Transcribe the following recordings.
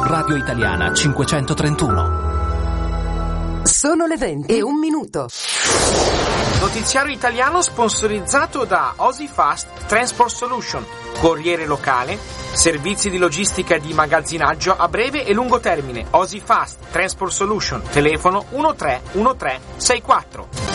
Radio Italiana 531. Sono le 20:01. Notiziario italiano sponsorizzato da Osifast Transport Solution, corriere locale, servizi di logistica di magazzinaggio a breve e lungo termine. Osifast Transport Solution, telefono 131364.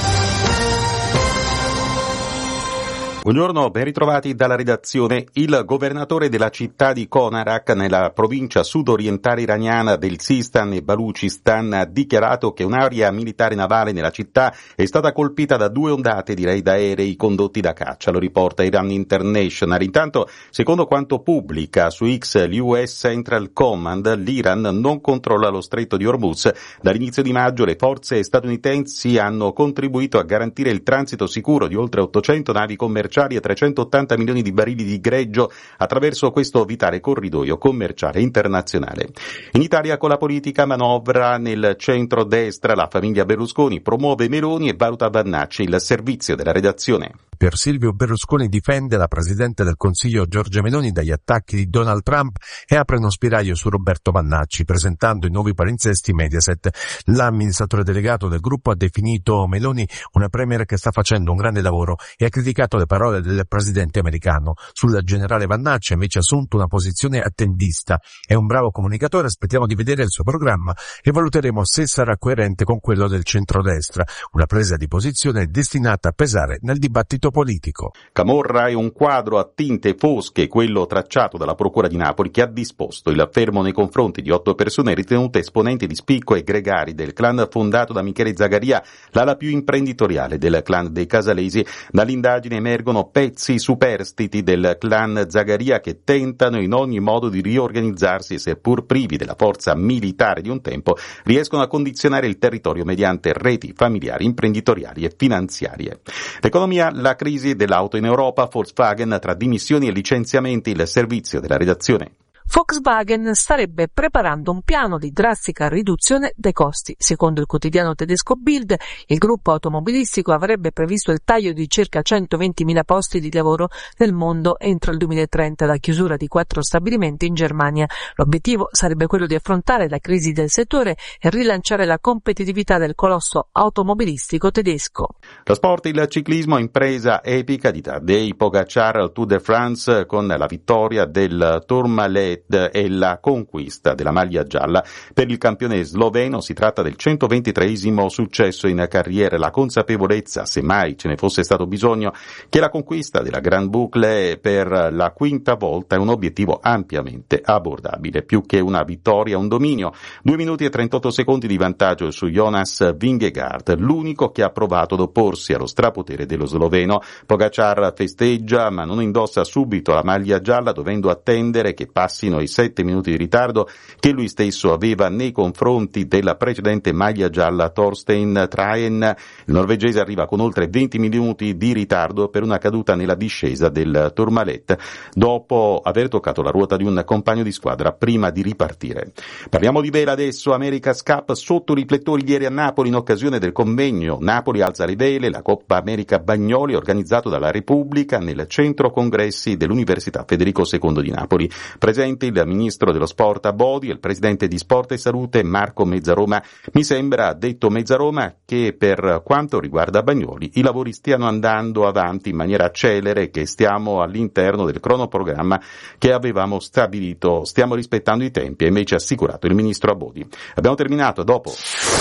Buongiorno, ben ritrovati dalla redazione. Il governatore della città di Konarak, nella provincia sudorientale iraniana del Sistan e Baluchistan, ha dichiarato che un'area militare navale nella città è stata colpita da 2 ondate di raid aerei condotti da caccia, lo riporta Iran International. Intanto, secondo quanto pubblica su X l'US Central Command, l'Iran non controlla lo stretto di Hormuz. Dall'inizio di maggio le forze statunitensi hanno contribuito a garantire il transito sicuro di oltre 800 navi commerciali e 380 milioni di barili di greggio attraverso questo vitale corridoio commerciale internazionale. In Italia, con la politica manovra nel centro-destra, la famiglia Berlusconi promuove Meloni e valuta Vannacci. Il servizio della redazione. Per Silvio Berlusconi difende la Presidente del Consiglio Giorgia Meloni dagli attacchi di Donald Trump e apre uno spiraglio su Roberto Vannacci, presentando i nuovi palinsesti Mediaset. L'amministratore delegato del gruppo ha definito Meloni una premier che sta facendo un grande lavoro e ha criticato le parole del presidente americano. Sul generale Vannacci ha invece assunto una posizione attendista. È un bravo comunicatore, aspettiamo di vedere il suo programma e valuteremo se sarà coerente con quello del centrodestra. Una presa di posizione destinata a pesare nel dibattito politico. Camorra è un quadro a tinte fosche, quello tracciato dalla Procura di Napoli, che ha disposto il fermo nei confronti di 8 persone ritenute esponenti di spicco e gregari del clan fondato da Michele Zagaria, l'ala più imprenditoriale del clan dei Casalesi. Dall'indagine emergono pezzi superstiti del clan Zagaria che tentano in ogni modo di riorganizzarsi e, seppur privi della forza militare di un tempo, riescono a condizionare il territorio mediante reti familiari, imprenditoriali e finanziarie. L'economia, la crisi dell'auto in Europa, Volkswagen tra dimissioni e licenziamenti, il servizio della redazione. Volkswagen starebbe preparando un piano di drastica riduzione dei costi. Secondo il quotidiano tedesco Bild, il gruppo automobilistico avrebbe previsto il taglio di circa 120.000 posti di lavoro nel mondo entro il 2030, la chiusura di 4 stabilimenti in Germania. L'obiettivo sarebbe quello di affrontare la crisi del settore e rilanciare la competitività del colosso automobilistico tedesco. Lo sport, il ciclismo, impresa epica di Tadej Pogačar al Tour de France con la vittoria del Tourmalet e la conquista della maglia gialla. Per il campione sloveno si tratta del 123esimo successo in carriera, la consapevolezza, se mai ce ne fosse stato bisogno, che la conquista della Grand Boucle per la 5ª volta è un obiettivo ampiamente abbordabile, più che una vittoria, un dominio. 2 minuti e 38 secondi di vantaggio su Jonas Vingegaard, l'unico che ha provato ad opporsi allo strapotere dello sloveno. Pogačar festeggia, ma non indossa subito la maglia gialla, dovendo attendere che passino i 7 minuti di ritardo che lui stesso aveva nei confronti della precedente maglia gialla Thorstein Traen. Il norvegese arriva con oltre 20 minuti di ritardo per una caduta nella discesa del Tourmalet, dopo aver toccato la ruota di un compagno di squadra prima di ripartire. Parliamo di vela adesso. America's Cup sotto riflettori ieri a Napoli in occasione del convegno Napoli alza le vele, la Coppa America Bagnoli, organizzato dalla Repubblica nel centro congressi dell'Università Federico II di Napoli. Presente il ministro dello sport Abodi e il presidente di Sport e Salute Marco Mezzaroma. Mi sembra, ha detto Mezzaroma, che per quanto riguarda Bagnoli i lavori stiano andando avanti in maniera celere e che stiamo all'interno del cronoprogramma che avevamo stabilito, stiamo rispettando i tempi, ha invece assicurato il ministro Abodi. Abbiamo terminato, dopo.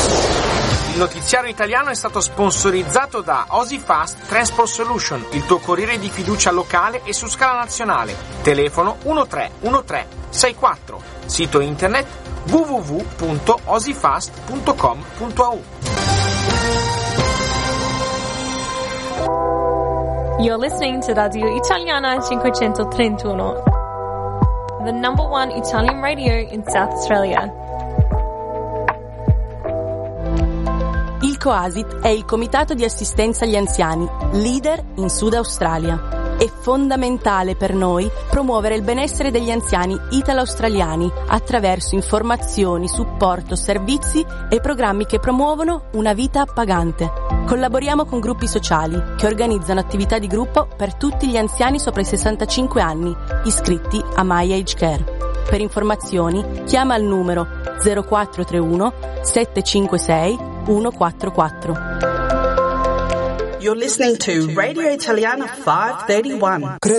Il notiziario italiano è stato sponsorizzato da Osifast Transport Solution, il tuo corriere di fiducia locale e su scala nazionale. Telefono 131364. Sito internet www.osifast.com.au. You're listening to Radio Italiana 531, the number one Italian radio in South Australia. Il COASIT è il Comitato di Assistenza agli Anziani, leader in Sud Australia. È fondamentale per noi promuovere il benessere degli anziani italo-australiani attraverso informazioni, supporto, servizi e programmi che promuovono una vita appagante. Collaboriamo con gruppi sociali che organizzano attività di gruppo per tutti gli anziani sopra i 65 anni, iscritti a My Age Care. Per informazioni chiama il numero 0431 756 144. You're listening to Radio Italiana 531.